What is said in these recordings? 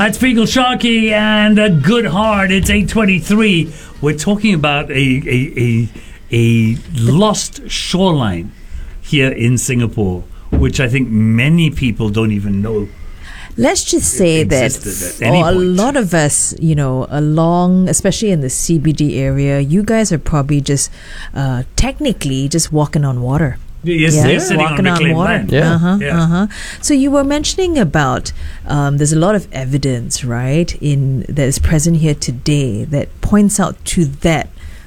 That's Fegal Sharky and a Good Heart. It's 8:23. We're talking about a lost shoreline here in Singapore, which I think many people don't even know. Let's just say that for a lot of us, along, especially in the CBD area, you guys are probably just technically just walking on water. Yes, they're sitting walking on reclaimed water. land. Yeah. So you were mentioning about there's a lot of evidence, right, that is present here today that points out to that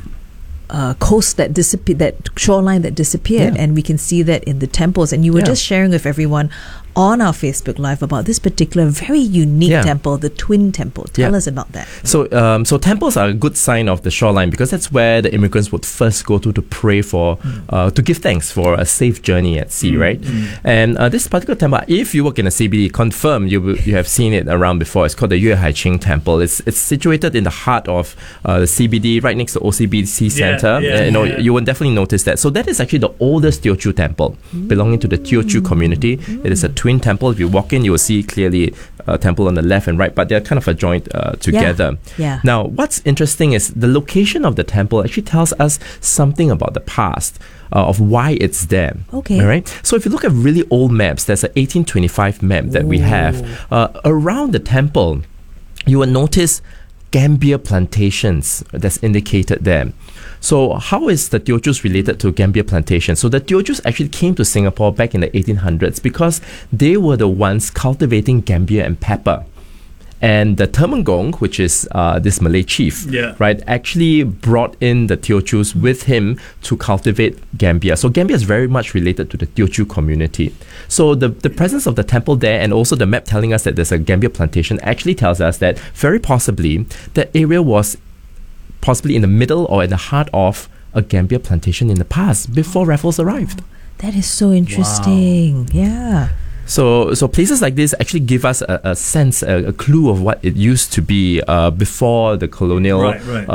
coast that disappeared, that shoreline that disappeared, and we can see that in the temples. And you were just sharing with everyone on our Facebook Live about this particular very unique temple, the Twin Temple. Tell us about that. So temples are a good sign of the shoreline because that's where the immigrants would first go to pray for, to give thanks for a safe journey at sea, right? And this particular temple, if you work in a CBD, confirm you have seen it around before. It's called the Yue Hai Ching Temple. It's situated in the heart of the CBD, right next to OCBC Center. You will definitely notice that. So that is actually the oldest Teochew temple belonging to the Teochew community. It is a twin temple. If you walk in, you will see clearly a temple on the left and right, but they're kind of adjoined together. Now, what's interesting is the location of the temple actually tells us something about the past of why it's there. Okay. All right. So if you look at really old maps, there's an 1825 map that we have around the temple. You will notice Gambia plantations that's indicated there. So how is the Teochews related to Gambia plantation? So the Teochews actually came to Singapore back in the 1800s because they were the ones cultivating Gambia and pepper. And the Temenggung, which is this Malay chief, right, actually brought in the Teochews with him to cultivate Gambia. So Gambia is very much related to the Teochew community. So the presence of the temple there and also the map telling us that there's a Gambia plantation actually tells us that very possibly that area was possibly in the middle or in the heart of a Gambia plantation in the past before Raffles arrived. That is so interesting. Wow. Yeah. So places like this actually give us a sense, a clue of what it used to be before the colonial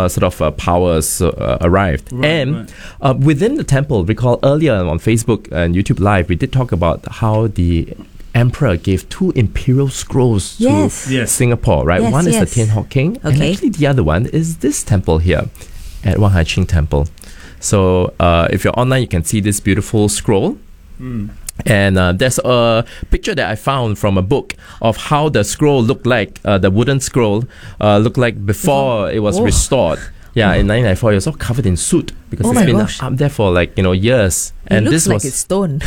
powers arrived. Within the temple, recall earlier on Facebook and YouTube Live, we did talk about how the emperor gave 2 imperial scrolls to Singapore, right? One is the Tian Hock King, and actually the other one is this temple here at Wang Hai Ching Temple. So if you're online, you can see this beautiful scroll. And there's a picture that I found from a book of how the scroll looked like, the wooden scroll looked like before it was restored. Yeah, in 1994, it was all covered in soot because it's been up there for years. And looks like it's stone.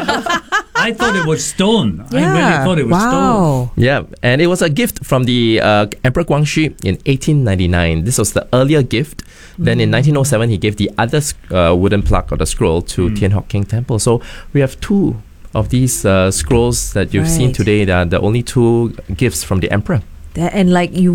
I thought it was stone. I really thought it was stone. Yeah, and it was a gift from the Emperor Guangxu in 1899. This was the earlier gift. Then in 1907, he gave the other wooden plaque or the scroll to Tian Hock King Temple. So we have 2 of these scrolls that you've seen today. They are the only 2 gifts from the emperor. And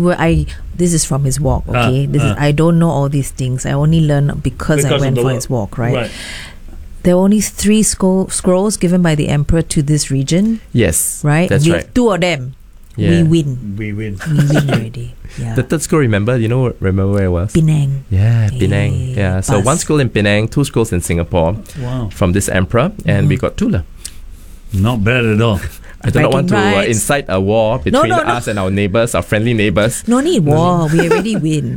this is from his walk, okay? I don't know all these things. I only learned because I went for his walk, right? There are only 3 scrolls given by the emperor to this region. Yes, right. That's With 2 of them, we win. We win already. Yeah. The third scroll, remember where it was? Penang. Yeah, Penang. Yeah. So 1 scroll in Penang, 2 scrolls in Singapore. Wow. From this emperor, and we got 2. Not bad at all. I do not want to incite a war between us and our neighbours, our friendly neighbours. No need war. We already win.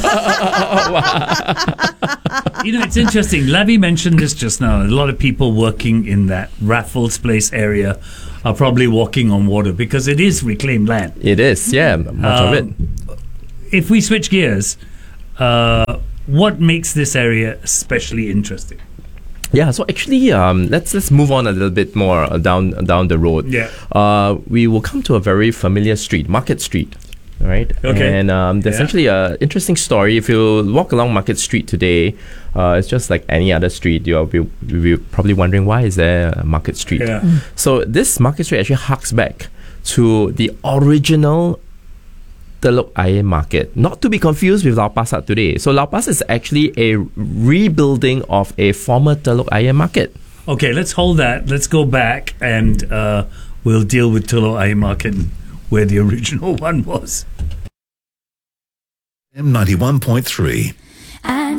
It's interesting. Lavi mentioned this just now. A lot of people working in that Raffles Place area are probably walking on water because it is reclaimed land. It is, much of it. If we switch gears, what makes this area especially interesting? Yeah, so actually, let's move on a little bit more down the road. Yeah. We will come to a very familiar street, Market Street, right? Okay. And there's actually an interesting story. If you walk along Market Street today, it's just like any other street. You'll be probably wondering, why is there a Market Street? Yeah. So this Market Street actually harks back to the original Telok Ayer Market, not to be confused with Lau Pa Sat today. So Lau Pa Sat is actually a rebuilding of a former Telok Ayer Market. Okay, let's hold that. Let's go back and we'll deal with Telok Ayer Market, where the original one was. M91.3.